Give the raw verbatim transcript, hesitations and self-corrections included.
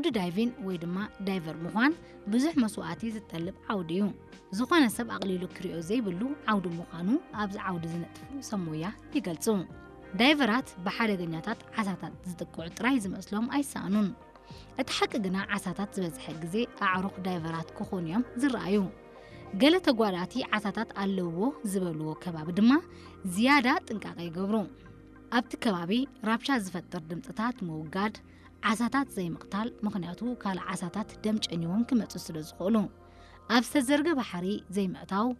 عود دايفين ويدما دايفر مخان بزح مسوعاتي زتطلب عوديو زخانه سب اقليلو كريو زيبلو عود مخانو ابز عود زنطفو سمويا يገልጹ دايفرات بحرغኛታት ዓሳታት ዝጥቅዑ ጥራይ ዝመስሎም ኣይሳኑን እቲ ሓቂ ግና ዓሳታት ዝበዝሐ ግዜ ኣዕሩኽ ዳይቨራት ክኾኑ እዮም ዝረኣዩ ገለ ተጓዳቲ ዓሳታት ኣለዎ ዝበልዎ ከባቢ ድማ ዝያዳ ጥንቃቐ ይገብሩ ኣብቲ ከባቢ ራብሻ ዝፈጥር ድምፅታት ምውጋድ ዓሳታት ዘይምቕታል ምኽንያቱ ካል ዓሳታት ደም ጨኒዎም ክመጹ ስለ ዝኽእሉ ኣብ ዝተዘርገ ባሕሪ ዘይምእታው